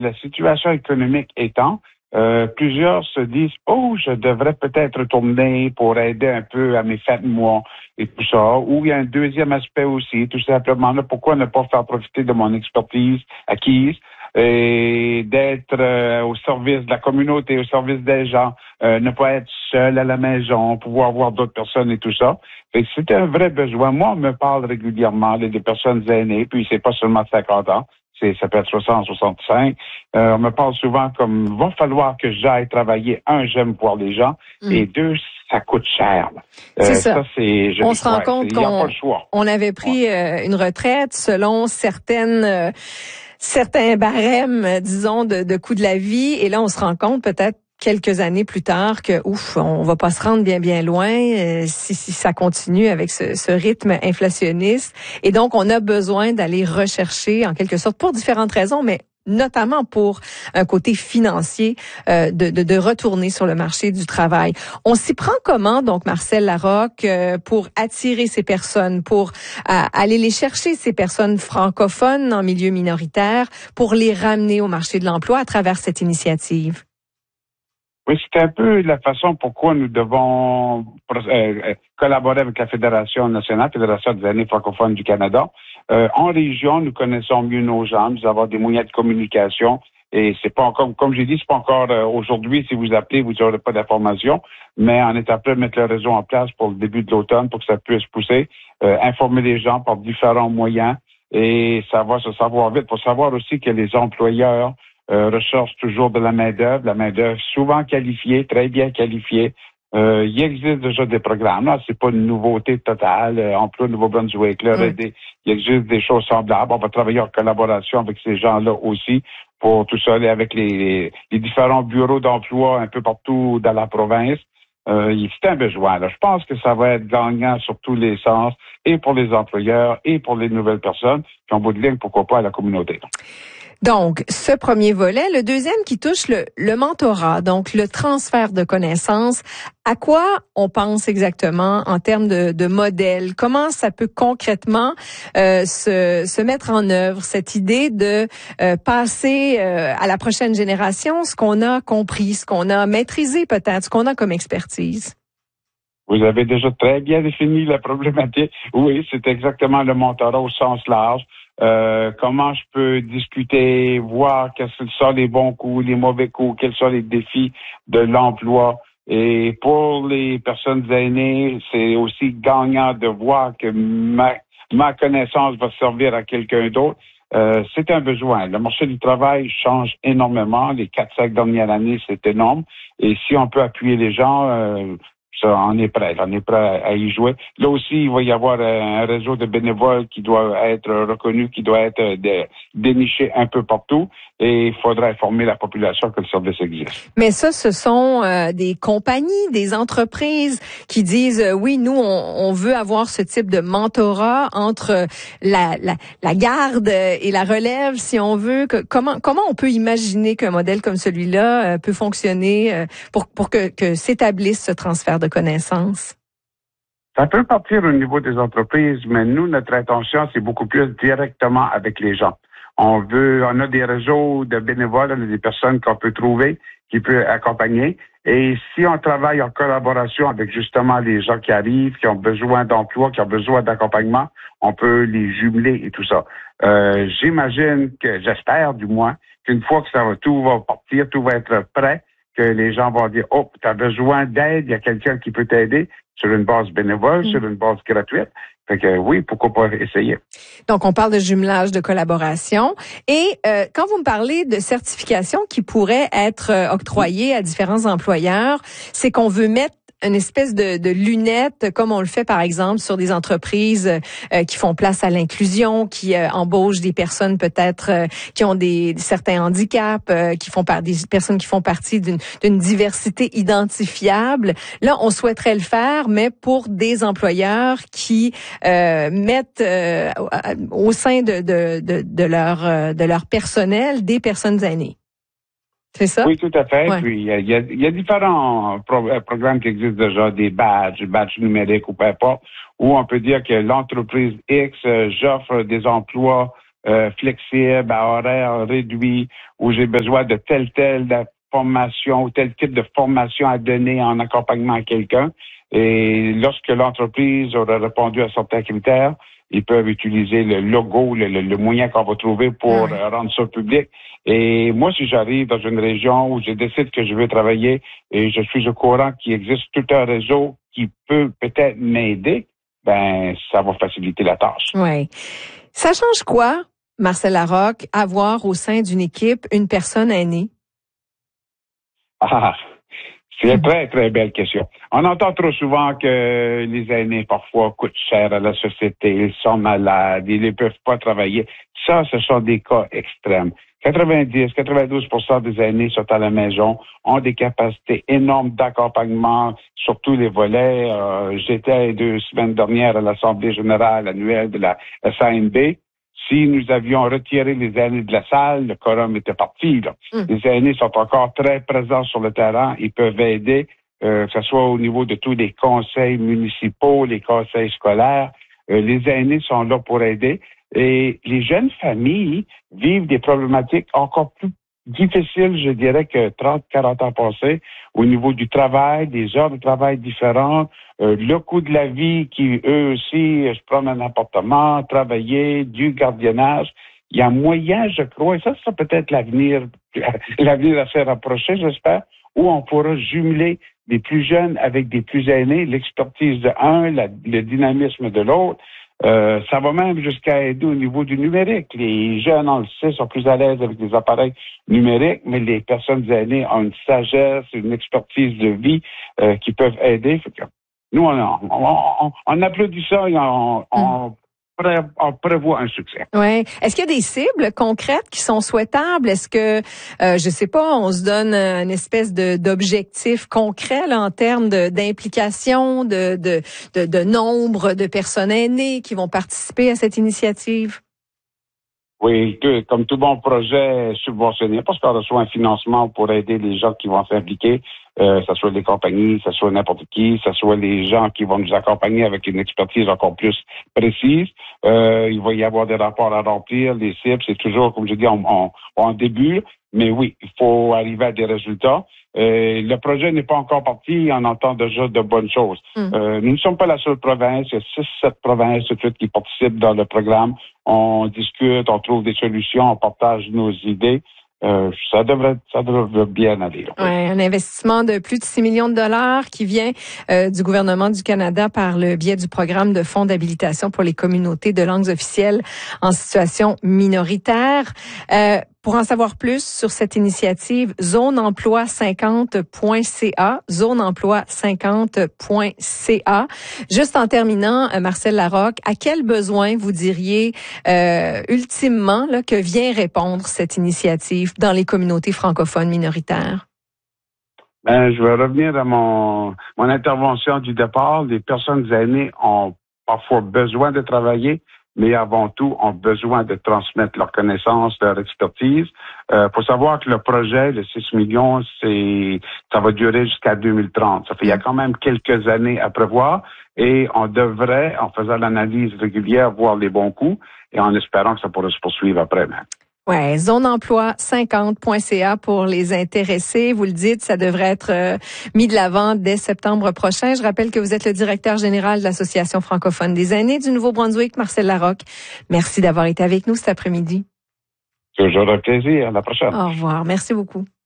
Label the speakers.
Speaker 1: la situation économique étant, plusieurs se disent, oh, je devrais peut-être retourner pour aider un peu à mes fins de mois et tout ça. Ou il y a un deuxième aspect aussi, tout simplement, là, pourquoi ne pas faire profiter de mon expertise acquise et d'être au service de la communauté, au service des gens, ne pas être seul à la maison, pouvoir voir d'autres personnes et tout ça. Fait que c'est un vrai besoin. Moi, on me parle régulièrement des personnes aînées, puis c'est pas seulement 50 ans. Ça peut être 60, 65. On me parle souvent comme, va falloir que j'aille travailler. Un, j'aime voir les gens. Et deux, ça coûte cher.
Speaker 2: C'est ça.
Speaker 1: On
Speaker 2: se rend compte qu'on avait pris une retraite selon certains barèmes, disons, de coût de la vie. Et là, on se rend compte peut-être quelques années plus tard que, on va pas se rendre bien loin si ça continue avec ce rythme inflationniste. Et donc, on a besoin d'aller rechercher, en quelque sorte, pour différentes raisons, mais notamment pour un côté financier, de retourner sur le marché du travail. On s'y prend comment, donc, Marcel Larocque, pour attirer ces personnes, pour aller les chercher, ces personnes francophones en milieu minoritaire, pour les ramener au marché de l'emploi à travers cette initiative?
Speaker 1: Oui, c'est un peu la façon pourquoi nous devons collaborer avec la Fédération nationale, Fédération des aînés francophones du Canada. En région, nous connaissons mieux nos gens, nous avons des moyens de communication et c'est pas encore, comme j'ai dit, c'est pas encore aujourd'hui, si vous appelez, vous n'aurez pas d'informations, mais on est appelé à mettre le réseau en place pour le début de l'automne pour que ça puisse pousser, informer les gens par différents moyens et ça va se savoir vite. Pour savoir aussi que les employeurs recherche toujours de la main-d'œuvre souvent qualifiée, très bien qualifiée. Il existe déjà des programmes. Là, c'est pas une nouveauté totale. Emploi Nouveau-Brunswick, là, il existe des choses semblables. On va travailler en collaboration avec ces gens-là aussi pour tout ça, avec les différents bureaux d'emploi un peu partout dans la province. C'est un besoin. Là. Je pense que ça va être gagnant sur tous les sens, et pour les employeurs, et pour les nouvelles personnes, puis en bout de ligne, pourquoi pas à la communauté.
Speaker 2: Donc, ce premier volet. Le deuxième qui touche le mentorat, donc le transfert de connaissances. À quoi on pense exactement en termes de modèle? Comment ça peut concrètement se mettre en œuvre, cette idée de passer à la prochaine génération ce qu'on a compris, ce qu'on a maîtrisé peut-être, ce qu'on a comme expertise?
Speaker 1: Vous avez déjà très bien défini la problématique. Oui, c'est exactement le mentorat au sens large. Comment je peux discuter, voir quels sont les bons coups, les mauvais coups, quels sont les défis de l'emploi. Et pour les personnes aînées, c'est aussi gagnant de voir que ma connaissance va servir à quelqu'un d'autre. C'est un besoin. Le marché du travail change énormément. Les 4-5 dernières années, c'est énorme. Et si on peut appuyer les gens, ça, on est prêt à y jouer. Là aussi, il va y avoir un réseau de bénévoles qui doit être reconnu, qui doit être déniché un peu partout. Et il faudra informer la population que le service existe.
Speaker 2: Mais ça, ce sont des compagnies, des entreprises qui disent oui, nous, on veut avoir ce type de mentorat entre la garde et la relève, si on veut. Comment on peut imaginer qu'un modèle comme celui-là peut fonctionner pour que s'établisse ce transfert de connaissances?
Speaker 1: Ça peut partir au niveau des entreprises, mais nous, notre intention, c'est beaucoup plus directement avec les gens. On a des réseaux de bénévoles, on a des personnes qu'on peut trouver, qui peuvent accompagner. Et si on travaille en collaboration avec justement les gens qui arrivent, qui ont besoin d'emploi, qui ont besoin d'accompagnement, on peut les jumeler et tout ça. J'espère du moins, qu'une fois que tout va partir, tout va être prêt, que les gens vont dire, oh, tu as besoin d'aide, il y a quelqu'un qui peut t'aider sur une base bénévole, sur une base gratuite. Fait que oui, pourquoi pas essayer.
Speaker 2: Donc, on parle de jumelage, de collaboration. Et quand vous me parlez de certification qui pourrait être octroyée à différents employeurs, c'est qu'on veut mettre une espèce de lunettes, comme on le fait par exemple sur des entreprises qui font place à l'inclusion, qui embauchent des personnes peut-être qui ont certains handicaps, des personnes qui font partie d'une diversité identifiable. Là, on souhaiterait le faire, mais pour des employeurs qui mettent au sein de leur personnel des personnes aînées. C'est ça?
Speaker 1: Oui, tout à fait.
Speaker 2: Ouais.
Speaker 1: Puis, il y a différents programmes qui existent déjà, des badges numériques ou peu importe, où on peut dire que l'entreprise X j'offre des emplois flexible, à horaire réduit, où j'ai besoin de telle formation ou tel type de formation à donner en accompagnement à quelqu'un. Et lorsque l'entreprise aura répondu à certains critères, ils peuvent utiliser le logo, le moyen qu'on va trouver pour rendre ça public. Et moi, si j'arrive dans une région où je décide que je veux travailler et je suis au courant qu'il existe tout un réseau qui peut peut-être m'aider, ben ça va faciliter la tâche.
Speaker 2: Oui. Ça change quoi, Marcel Larocque, avoir au sein d'une équipe une personne aînée?
Speaker 1: C'est une très, très belle question. On entend trop souvent que les aînés, parfois, coûtent cher à la société, ils sont malades, ils ne peuvent pas travailler. Ça, ce sont des cas extrêmes. 90-92% des aînés sont à la maison, ont des capacités énormes d'accompagnement sur tous les volets. J'étais 2 semaines dernières à l'Assemblée générale annuelle de la SANB. Si nous avions retiré les aînés de la salle, le quorum était parti. Là. Les aînés sont encore très présents sur le terrain. Ils peuvent aider, que ce soit au niveau de tous les conseils municipaux, les conseils scolaires. Les aînés sont là pour aider. Et les jeunes familles vivent des problématiques encore plus difficiles, je dirais, que 30-40 ans passés, au niveau du travail, des heures de travail différentes, le coût de la vie qui, eux aussi, se promènent un appartement, travailler, du gardiennage. Il y a moyen, je crois, et ça peut être l'avenir assez rapproché, j'espère, où on pourra jumeler des plus jeunes avec des plus aînés, l'expertise de un, le dynamisme de l'autre. Ça va même jusqu'à aider au niveau du numérique. Les jeunes, on le sait, sont plus à l'aise avec des appareils numériques, mais les personnes aînées ont une sagesse, une expertise de vie qui peuvent aider. Nous, on applaudit ça et on prévoit un succès.
Speaker 2: Ouais. Est-ce qu'il y a des cibles concrètes qui sont souhaitables? Est-ce que, je sais pas, on se donne une espèce d'objectif concret là, en termes d'implication, de nombre de personnes aînées qui vont participer à cette initiative?
Speaker 1: Oui, comme tout bon projet subventionné, parce qu'on reçoit un financement pour aider les gens qui vont s'impliquer, que ce soit les compagnies, que ce soit n'importe qui, que ce soit les gens qui vont nous accompagner avec une expertise encore plus précise. Il va y avoir des rapports à remplir, les cibles, c'est toujours, comme je dis, en début, mais oui, il faut arriver à des résultats. Le projet n'est pas encore parti, on entend déjà de bonnes choses. Nous ne sommes pas la seule province, il y a 6-7 provinces tout de suite qui participent dans le programme. On discute, on trouve des solutions, on partage nos idées. Ça devrait bien aller.
Speaker 2: Ouais, un investissement de plus de 6 millions de dollars qui vient du gouvernement du Canada par le biais du programme de fonds d'habilitation pour les communautés de langues officielles en situation minoritaire. Pour en savoir plus sur cette initiative, zoneemploi50.ca, zoneemploi50.ca. Juste en terminant, Marcel Larocque, à quel besoin vous diriez ultimement là, que vient répondre cette initiative dans les communautés francophones minoritaires?
Speaker 1: Je vais revenir à mon intervention du départ. Les personnes aînées ont parfois besoin de travailler, mais avant tout, ont besoin de transmettre leurs connaissances, leur expertise. Faut savoir que le projet, le 6 millions, ça va durer jusqu'à 2030. Ça fait, il y a quand même quelques années à prévoir et on devrait, en faisant l'analyse régulière, voir les bons coups et en espérant que ça pourra se poursuivre après même.
Speaker 2: Ouais, zoneemploi50.ca pour les intéressés. Vous le dites, ça devrait être mis de l'avant dès septembre prochain. Je rappelle que vous êtes le directeur général de l'Association francophone des aînés du Nouveau-Brunswick, Marcel Larocque. Merci d'avoir été avec nous cet après-midi.
Speaker 1: Toujours un plaisir. À la prochaine.
Speaker 2: Au revoir. Merci beaucoup.